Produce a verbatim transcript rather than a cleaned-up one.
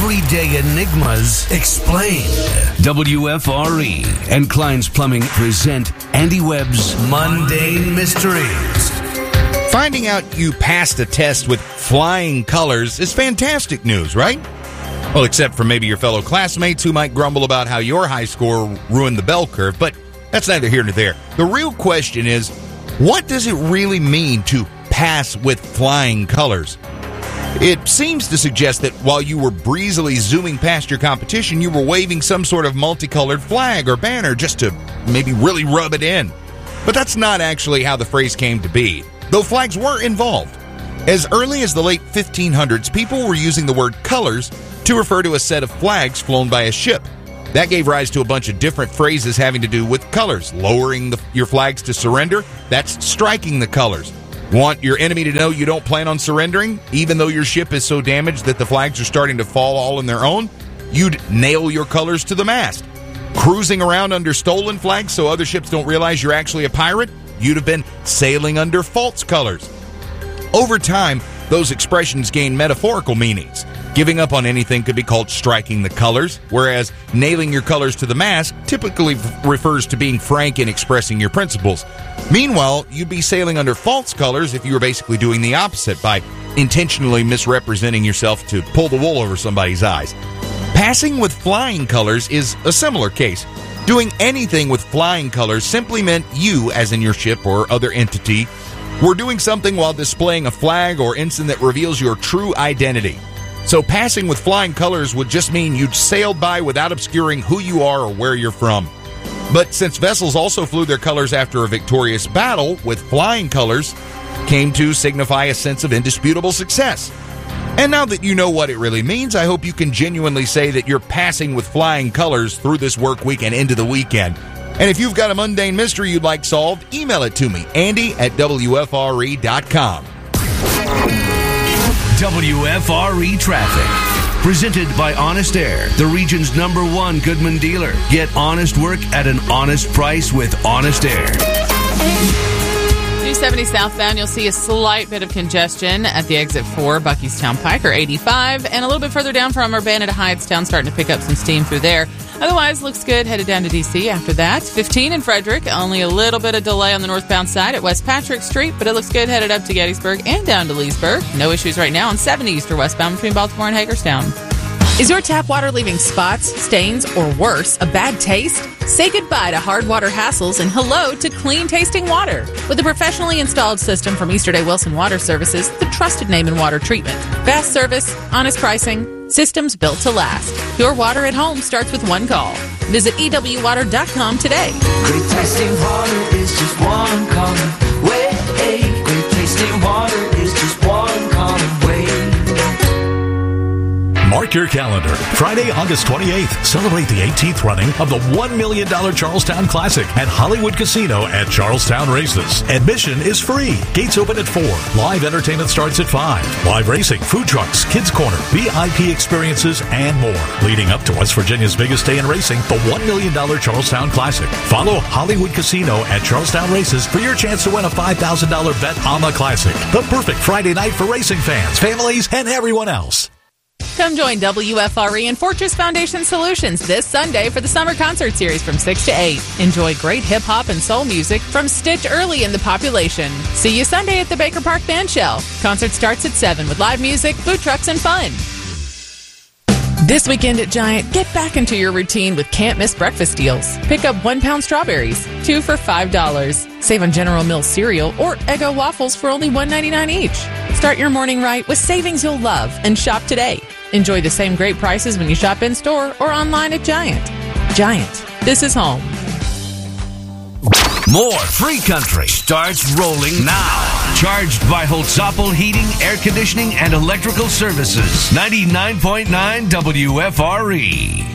everyday enigmas explained. W F R E and Klein's Plumbing present Andy Webb's Mundane Mysteries. Finding out you passed a test with flying colors is fantastic news, right? Well, except for maybe your fellow classmates who might grumble about how your high score ruined the bell curve, but that's neither here nor there. The real question is, what does it really mean to pass with flying colors? It seems to suggest that while you were breezily zooming past your competition, you were waving some sort of multicolored flag or banner just to maybe really rub it in. But that's not actually how the phrase came to be, though flags were involved. As early as the late fifteen hundreds, people were using the word colors to refer to a set of flags flown by a ship. That gave rise to a bunch of different phrases having to do with colors. Lowering the, your flags to surrender, that's striking the colors. Want your enemy to know you don't plan on surrendering, even though your ship is so damaged that the flags are starting to fall all on their own? You'd nail your colors to the mast. Cruising around under stolen flags so other ships don't realize you're actually a pirate? You'd have been sailing under false colors. Over time, those expressions gain metaphorical meanings. Giving up on anything could be called striking the colors, whereas nailing your colors to the mast typically f- refers to being frank in expressing your principles. Meanwhile, you'd be sailing under false colors if you were basically doing the opposite by intentionally misrepresenting yourself to pull the wool over somebody's eyes. Passing with flying colors is a similar case. Doing anything with flying colors simply meant you, as in your ship or other entity, were doing something while displaying a flag or ensign that reveals your true identity. So passing with flying colors would just mean you'd sailed by without obscuring who you are or where you're from. But since vessels also flew their colors after a victorious battle, with flying colors came to signify a sense of indisputable success. And now that you know what it really means, I hope you can genuinely say that you're passing with flying colors through this work week and into the weekend. And if you've got a mundane mystery you'd like solved, email it to me, Andy at W F R E dot com. W F R E Traffic. Presented by Honest Air, the region's number one Goodman dealer. Get honest work at an honest price with Honest Air. two seventy southbound, you'll see a slight bit of congestion at the exit for Buckystown Pike or eighty-five. And a little bit further down from Urbana to Hyattstown, starting to pick up some steam through there. Otherwise, looks good. Headed down to D C after that. fifteen in Frederick. Only a little bit of delay on the northbound side at West Patrick Street, but it looks good. Headed up to Gettysburg and down to Leesburg. No issues right now on seventy east or westbound between Baltimore and Hagerstown. Is your tap water leaving spots, stains, or worse, a bad taste? Say goodbye to hard water hassles and hello to clean tasting water. With a professionally installed system from Easterday Wilson Water Services, the trusted name in water treatment. Fast service, honest pricing, systems built to last. Your water at home starts with one call. Visit E W water dot com today. Great tasting water is just one call away. Great tasting water is just one call away. Mark your calendar. Friday, August twenty-eighth, celebrate the eighteenth running of the one million dollars Charlestown Classic at Hollywood Casino at Charlestown Races. Admission is free. Gates open at four. Live entertainment starts at five. Live racing, food trucks, kids corner, V I P experiences, and more. Leading up to West Virginia's biggest day in racing, the one million dollars Charlestown Classic. Follow Hollywood Casino at Charlestown Races for your chance to win a five thousand dollars bet on the Classic. The perfect Friday night for racing fans, families, and everyone else. Come join W F R E and Fortress Foundation Solutions this Sunday for the Summer Concert Series from six to eight. Enjoy great hip-hop and soul music from Stitch Early in the Population. See you Sunday at the Baker Park Bandshell. Concert starts at seven with live music, food trucks, and fun. This weekend at Giant, get back into your routine with can't miss breakfast deals. Pick up one pound strawberries, two for five dollars. Save on General Mills cereal or Eggo waffles for only one ninety-nine each. Start your morning right with savings you'll love and shop today. Enjoy the same great prices when you shop in-store or online at Giant. Giant, this is home. More Free Country starts rolling now. Charged by Holtzapfel Heating, Air Conditioning, and Electrical Services. ninety-nine point nine W F R E.